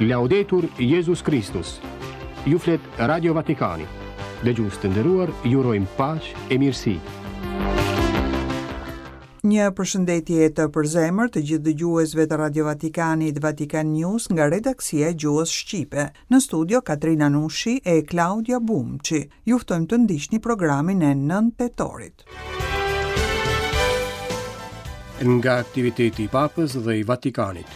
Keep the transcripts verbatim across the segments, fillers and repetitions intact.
Laudetur Jesus Christus. Ju flet Radio Vatikani. Dëgjues të nderuar, ju urojmë paqe e mirësi. Një përshëndetje të përzemër të gjithë dëgjuesve të Radio Vatikanit Vatikan News nga redaksia e gjuhës shqipe. Në studio Katrina Nushi e Claudia Bumçi. Ju ftojmë të ndiqni programin e nëntë tetorit. Nga aktiviteti i Papës dhe i Vatikanit.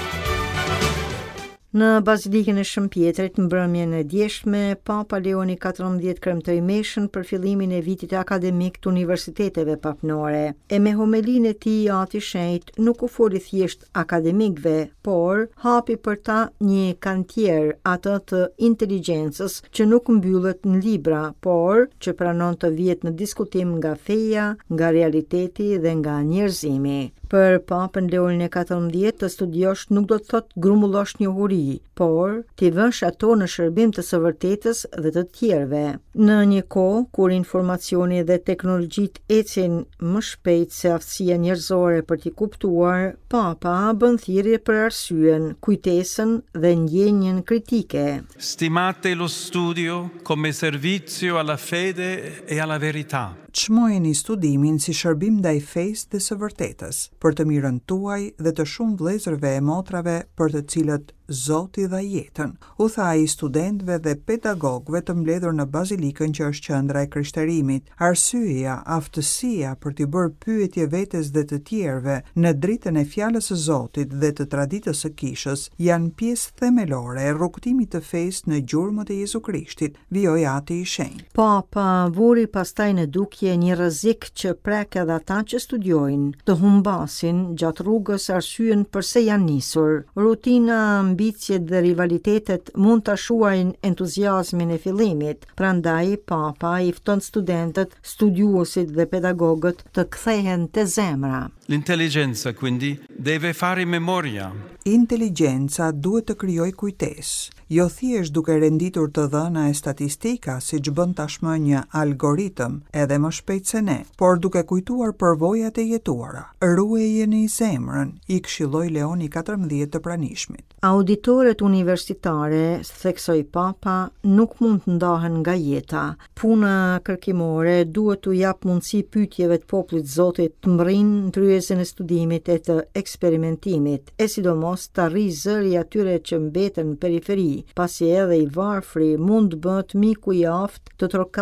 Në Bazilikën e Shëmpjetrit, mbrëmjen e djeshme, Papa Leoni katërmbëdhjetë kremtoi meshën për fillimin e vitit akademik të universiteteve papnore. E me homelinë e tij Ati i Shenjtë nuk u foli thjesht akademikëve, por hapi për ta një kantier, atë të inteligjencës që nuk mbyllet në libra, por që pranon të vihet në diskutim nga feja, nga realiteti dhe nga njerëzimi. Për Papën Leonin e katërmbëdhjetë të studiosh nuk do të thotë grumbullosh njohuri, por t'i vësh ato në shërbim të së vërtetës dhe të tjerëve. Në një kohë kur informacioni dhe teknologjitë ecin më shpejt se aftësia njerëzore për t'i kuptuar, Papa bën thirrje për arsyen, kujtesën dhe ndjenjen kritike. Stimate lo studio come servizio alla fede e alla verità. Çmojeni studimin si shërbim ndaj fesë dhe së vërtetës, për të mirën tuaj dhe të shumë vëllezërve e motrave për të cilët Zoti dha jetën, u tha ai studentëve dhe pedagogëve të mbledhur në Bazilikën që është qendra e krishterimit. Arsyeja, aftësia për t'i bërë pyetje vetes dhe të tjerëve në dritën e fjalës së Zotit dhe të traditës së kishës janë pjesë themelore e rrugtimit të fesë në gjurmët e Jezu Krishtit, vijoi Ati i Shenjtë. Papa vuri pastaj në dukje një rrezik që prek edhe ata që studiojnë, të humbasin gjatë rrugës arsyen pse janë nisur. Rutina, ambicjet dhe rivalitetet mund ta shuajnë entuziazmin e fillimit. Prandaj Papa i fton studentët, studiuesit dhe pedagogët të kthehen te zemra. L'intelligenza quindi deve fare memoria. Inteligjenca duhet të krijojë kujtesë, jo thjesht duke renditur të dhëna e statistika siç bën tashmë një algoritëm, edhe më shpejt se ne, por duke kujtuar përvojat e jetuara. Ruajeni zemrën, i këshilloi Leoni katërmbëdhjetë të pranishmit. Auditoret universitare, theksoi Papa, nuk mund të ndahen nga jeta. Puna kërkimore duhet t'u jap mundësi pyetjeve të popullit Zotit të mbërrinë ndryezën e studimit e të eksperimentimit, e sidomos të arrijë zëri atyre që mbeten në periferi, pasi edhe i varfri mund të bëhet miku i aftë të